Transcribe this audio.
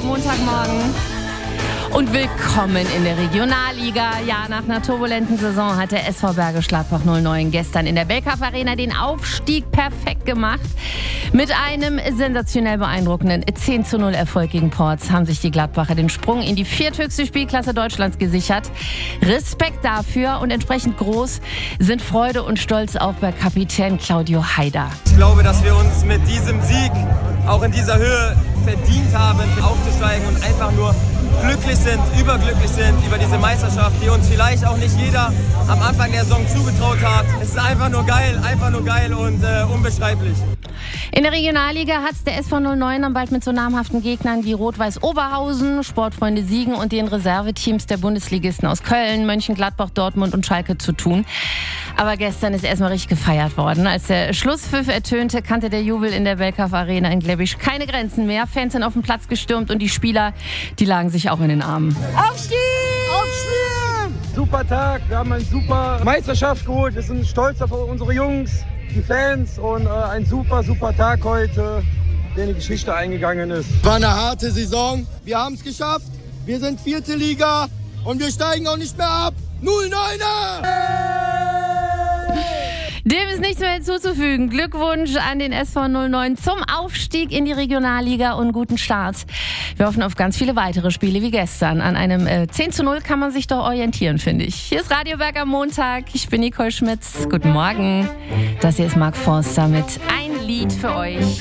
Montagmorgen. Und willkommen in der Regionalliga. Ja, nach einer turbulenten Saison hat der SV Bergisch Gladbach 09 gestern in der Belkaf Arena den Aufstieg perfekt gemacht. Mit einem sensationell beeindruckenden 10:0 Erfolg gegen Porz haben sich die Gladbacher den Sprung in die vierthöchste Spielklasse Deutschlands gesichert. Respekt dafür und entsprechend groß sind Freude und Stolz auch bei Kapitän Claudio Haider. Ich glaube, dass wir uns mit diesem Sieg auch in dieser Höhe verdient haben, aufzusteigen und einfach nur glücklich sind, überglücklich sind über diese Meisterschaft, die uns vielleicht auch nicht jeder am Anfang der Saison zugetraut hat. Es ist einfach nur geil und unbeschreiblich. In der Regionalliga hat es der SV 09 dann bald mit so namhaften Gegnern wie Rot-Weiß Oberhausen, Sportfreunde Siegen und den Reserveteams der Bundesligisten aus Köln, Mönchengladbach, Dortmund und Schalke zu tun. Aber gestern ist erstmal richtig gefeiert worden. Als der Schlusspfiff ertönte, kannte der Jubel in der Belkaf Arena in Glebisch keine Grenzen mehr. Fans sind auf den Platz gestürmt und die Spieler, die lagen sich auch in den Armen. Aufstieg! Aufstieg! Super Tag, wir haben eine super Meisterschaft geholt. Wir sind stolz auf unsere Jungs, die Fans und ein super Tag heute, der in die Geschichte eingegangen ist. War eine harte Saison, wir haben es geschafft. Wir sind 4. Liga und wir steigen auch nicht mehr ab. 09er! Dem ist nichts mehr hinzuzufügen. Glückwunsch an den SV 09 zum Aufstieg in die Regionalliga und guten Start. Wir hoffen auf ganz viele weitere Spiele wie gestern. An einem 10:0 kann man sich doch orientieren, finde ich. Hier ist Radio Berg am Montag. Ich bin Nicole Schmitz. Guten Morgen. Das hier ist Mark Forster mit Ein Lied für euch.